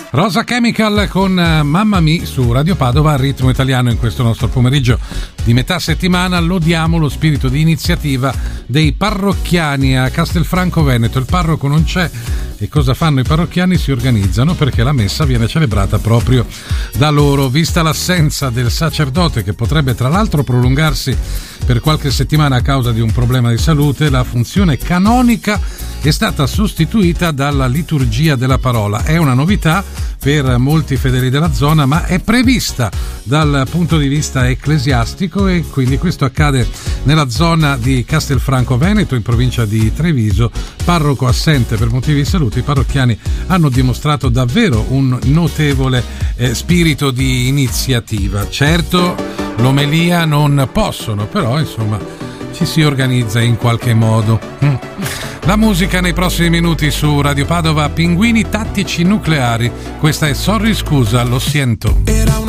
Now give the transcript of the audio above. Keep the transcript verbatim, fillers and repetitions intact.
Rosa Chemical con Mamma Mi su Radio Padova, ritmo italiano in questo nostro pomeriggio di metà settimana. Lodiamo lo spirito di iniziativa dei parrocchiani a Castelfranco Veneto. Il parroco non c'è e cosa fanno i parrocchiani? Si organizzano perché la messa viene celebrata proprio da loro. Vista l'assenza del sacerdote, che potrebbe tra l'altro prolungarsi per qualche settimana a causa di un problema di salute, la funzione canonica è stata sostituita dalla liturgia della parola. È una novità per molti fedeli della zona, ma è prevista dal punto di vista ecclesiastico, e quindi questo accade nella zona di Castelfranco Veneto, in provincia di Treviso. Parroco assente per motivi di salute, i parrocchiani hanno dimostrato davvero un notevole eh, spirito di iniziativa. Certo, l'omelia non possono, però insomma ci si organizza in qualche modo. Mm. La musica nei prossimi minuti su Radio Padova. Pinguini tattici nucleari. Questa è Sorry Scusa, lo siento. Era una